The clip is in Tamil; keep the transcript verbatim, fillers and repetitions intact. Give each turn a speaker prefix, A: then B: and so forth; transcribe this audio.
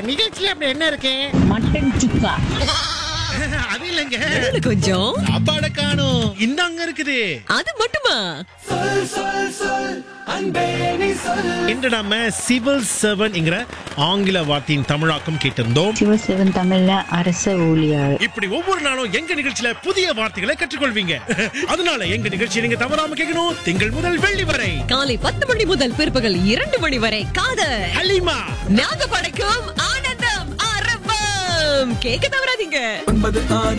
A: நிகழ்ச்சியில அப்படி என்ன இருக்கு?
B: மட்டன் சுக்கா.
A: அது இல்லங்க.
C: இதுல கொஞ்சம்
A: சாப்பாட காணோம். இந்தாங்க இருக்குது.
C: அது மட்டுமா?
A: இன்று நாம சிவில் சர்வன்ட்ங்கிற ஆங்கில வார்த்தையின் தமிழாக்கம் கேட்டிருந்தோம்.
B: சிவசிவன் தமிழ்ல அரச ஊழியர்.
A: இப்படி ஒவ்வொரு நாளும் எங்க நிகழ்ச்சியில புதிய வார்த்தைகளை கற்றுக்கொள்வீங்க. அதனால எங்க நிகழ்ச்சியை நீங்க தவறாம கேட்கணும். திங்கள் முதல் வெள்ளி வரை
C: காலை பத்து மணி முதல் பிற்பகல் இரண்டு மணி வரை காதல்
A: ஹலிமா
C: நாங்க படைக்கும் ஆனந்தம் ஆரம்பம் கேட்க தவறாதீங்க.
D: ஒன்பது ஆறு